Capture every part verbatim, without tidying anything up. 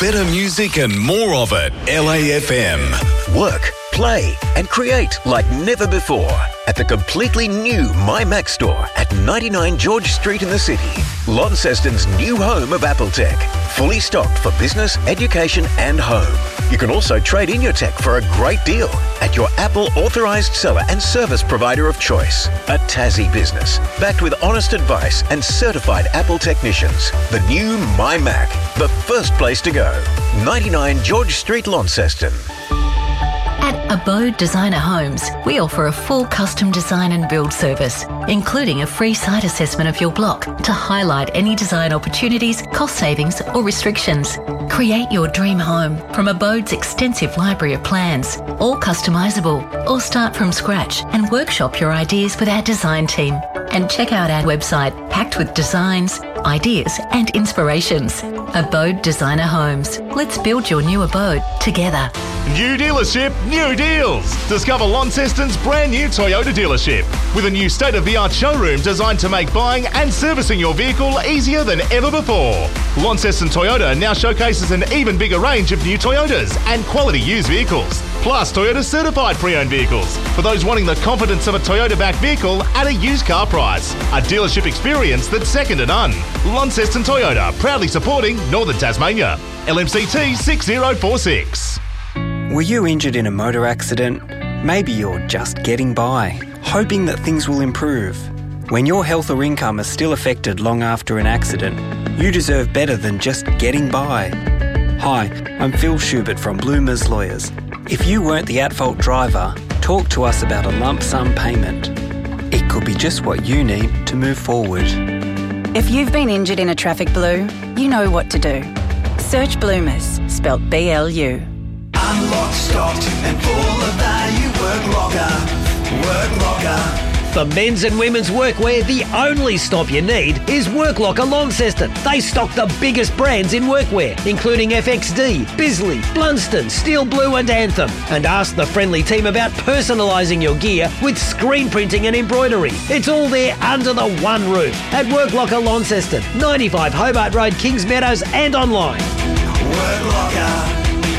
better music and more of it. L A F M. Work, play and create like never before at the completely new My Mac store at ninety-nine George Street in the city. Launceston's new home of Apple Tech. Fully stocked for business, education and home. You can also trade in your tech for a great deal at your Apple authorised seller and service provider of choice. A Tassie business, backed with honest advice and certified Apple technicians. The new My Mac, the first place to go. ninety-nine George Street, Launceston. At Abode Designer Homes, we offer a full custom design and build service, including a free site assessment of your block to highlight any design opportunities, cost savings or restrictions. Create your dream home from Abode's extensive library of plans, all customisable, or start from scratch and workshop your ideas with our design team. And check out our website packed with designs, ideas and inspirations. Abode Designer Homes. Let's build your new abode together. New dealership, new deals. Discover Launceston's brand new Toyota dealership with a new state-of-the-art showroom designed to make buying and servicing your vehicle easier than ever before. Launceston Toyota now showcases an even bigger range of new Toyotas and quality used vehicles, plus Toyota certified pre-owned vehicles for those wanting the confidence of a Toyota-backed vehicle at a used car price. A dealership experience that's second to none. Launceston Toyota, proudly supporting Northern Tasmania. L M C T six zero four six. Were you injured in a motor accident? Maybe you're just getting by, hoping that things will improve. When your health or income is still affected long after an accident, you deserve better than just getting by. Hi, I'm Phil Schubert from Bloomers Lawyers. If you weren't the at-fault driver, talk to us about a lump sum payment. It could be just what you need to move forward. If you've been injured in a traffic blue, you know what to do. Search Bloomers, spelt B L U. Unlocked, stocked and full of value. Work Locker. Work Locker. For men's and women's workwear, the only stop you need is Work Locker Launceston. They stock the biggest brands in workwear, including F X D, Bisley, Blunston, Steel Blue and Anthem. And ask the friendly team about personalising your gear with screen printing and embroidery. It's all there under the one roof at Work Locker Launceston, ninety-five Hobart Road, Kings Meadows and online. Work Locker.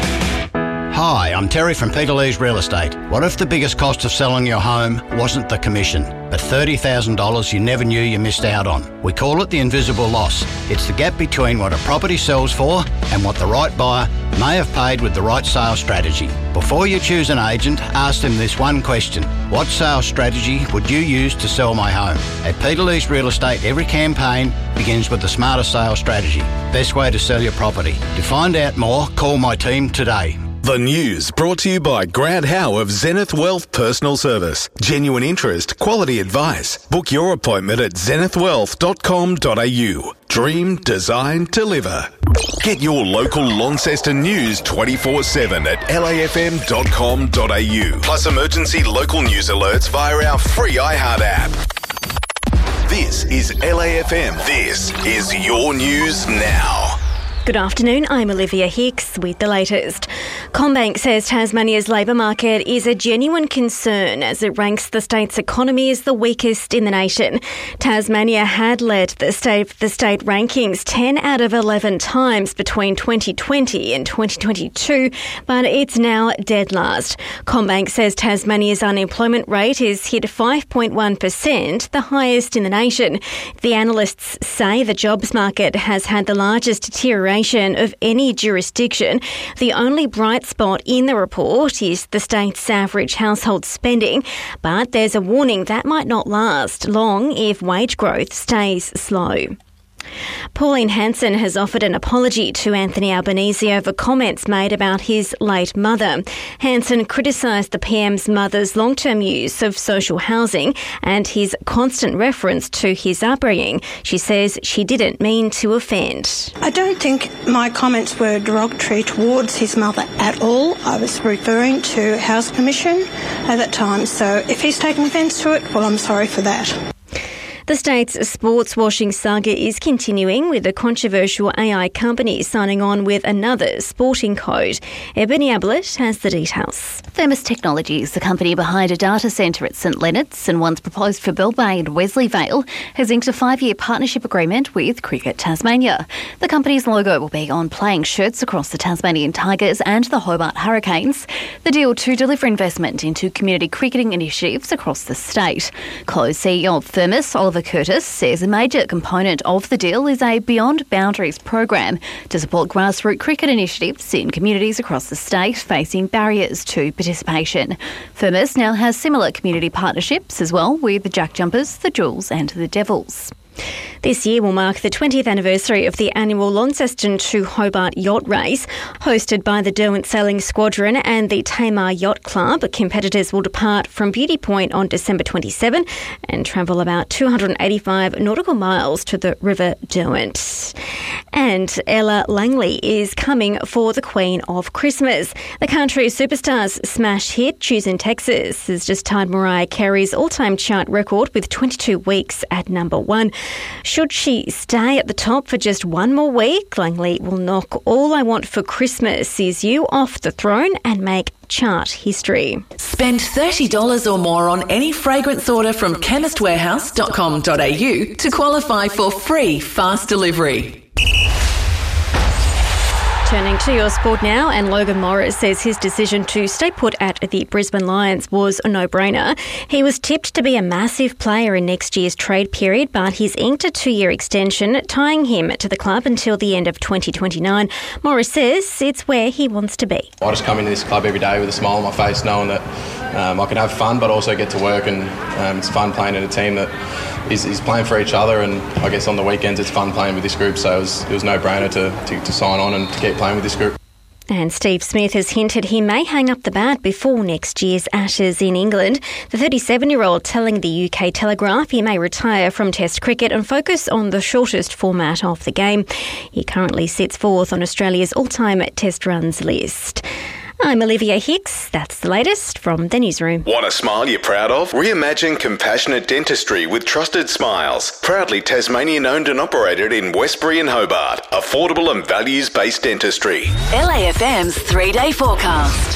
Hi, I'm Terry from Peter Lee's Real Estate. What if the biggest cost of selling your home wasn't the commission, but thirty thousand dollars you never knew you missed out on? We call it the invisible loss. It's the gap between what a property sells for and what the right buyer may have paid with the right sales strategy. Before you choose an agent, ask them this one question. What sales strategy would you use to sell my home? At Peter Lee's Real Estate, every campaign begins with the smarter sales strategy. Best way to sell your property. To find out more, call my team today. The news brought to you by Grant Howe of Zenith Wealth Personal Service. Genuine interest, quality advice. Book your appointment at zenith wealth dot com dot a u. Dream, design, deliver. Get your local Launceston news twenty-four seven at l a f m dot com dot a u. Plus emergency local news alerts via our free iHeart app. This is L A F M. This is your news now. Good afternoon, I'm Olivia Hicks with the latest. CommBank says Tasmania's labour market is a genuine concern as it ranks the state's economy as the weakest in the nation. Tasmania had led the state, the state rankings ten out of eleven times between twenty twenty and twenty twenty-two, but it's now dead last. CommBank says Tasmania's unemployment rate is hit five point one percent, the highest in the nation. The analysts say the jobs market has had the largest deterioration of any jurisdiction. The only bright spot in the report is the state's average household spending, but there's a warning that might not last long if wage growth stays slow. Pauline Hanson has offered an apology to Anthony Albanese over comments made about his late mother. Hanson criticised the P M's mother's long-term use of social housing and his constant reference to his upbringing. She says she didn't mean to offend. I don't think my comments were derogatory towards his mother at all. I was referring to House Commission at that time, so if he's taken offence to it, well, I'm sorry for that. The state's sports washing saga is continuing, with a controversial A I company signing on with another sporting code. Ebony Ablett has the details. Thermos Technologies, the company behind a data centre at St Leonard's and once proposed for Bell Bay and Wesley Vale, has inked a five-year partnership agreement with Cricket Tasmania. The company's logo will be on playing shirts across the Tasmanian Tigers and the Hobart Hurricanes. The deal to deliver investment into community cricketing initiatives across the state. Close C E O of Thermos, Oliver Curtis, says a major component of the deal is a Beyond Boundaries program to support grassroots cricket initiatives in communities across the state facing barriers to participation. Thermos now has similar community partnerships as well with the Jack Jumpers, the Jewels and the Devils. This year will mark the twentieth anniversary of the annual Launceston to Hobart Yacht Race. Hosted by the Derwent Sailing Squadron and the Tamar Yacht Club, competitors will depart from Beauty Point on December twenty-seventh and travel about two hundred eighty-five nautical miles to the River Derwent. And Ella Langley is coming for the Queen of Christmas. The country superstar's smash hit, Choosing Texas, has just tied Mariah Carey's all-time chart record with twenty-two weeks at number one. Should she stay at the top for just one more week, Langley will knock All I Want for Christmas Is You off the throne and make chart history. Spend thirty dollars or more on any fragrance order from chemist warehouse dot com dot a u to qualify for free fast delivery. Turning to your sport now, and Logan Morris says his decision to stay put at the Brisbane Lions was a no-brainer. He was tipped to be a massive player in next year's trade period, but he's inked a two-year extension, tying him to the club until the end of twenty twenty-nine. Morris says it's where he wants to be. I just come into this club every day with a smile on my face, knowing that um, I can have fun but also get to work, and um, it's fun playing in a team that is, is playing for each other, and I guess on the weekends it's fun playing with this group, so it was, it was no-brainer to, to, to sign on and to keep playing with this group. And Steve Smith has hinted he may hang up the bat before next year's Ashes in England. The thirty-seven-year-old telling the U K Telegraph he may retire from Test cricket and focus on the shortest format of the game. He currently sits fourth on Australia's all-time Test runs list. I'm Olivia Hicks. That's the latest from the newsroom. Want a smile you're proud of? Reimagine compassionate dentistry with Trusted Smiles. Proudly Tasmanian owned and operated in Westbury and Hobart. Affordable and values-based dentistry. L A F M's three-day forecast.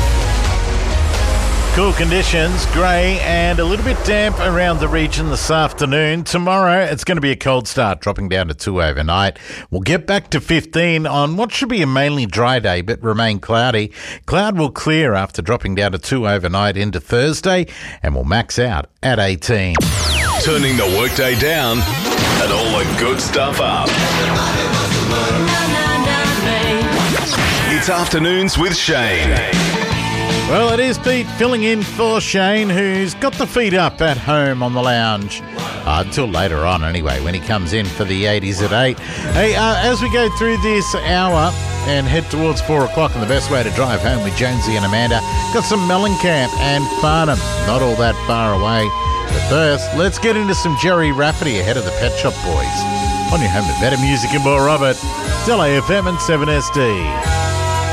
Cool conditions, grey and a little bit damp around the region this afternoon. Tomorrow it's going to be a cold start, dropping down to two overnight. We'll get back to fifteen on what should be a mainly dry day but remain cloudy. Cloud will clear after dropping down to two overnight into Thursday and will max out at eighteen. Turning the workday down and all the good stuff up. It's Afternoons with Shane. Well, it is Pete filling in for Shane, who's got the feet up at home on the lounge. Uh, until later on, anyway, when he comes in for the eighties at eight. Hey, uh, as we go through this hour and head towards four o'clock, and the best way to drive home with Jonesy and Amanda, got some Mellencamp and Farnham, not all that far away. But first, let's get into some Jerry Rafferty ahead of the Pet Shop Boys. On your home with better music and more of it, it's L A F M and seven S D.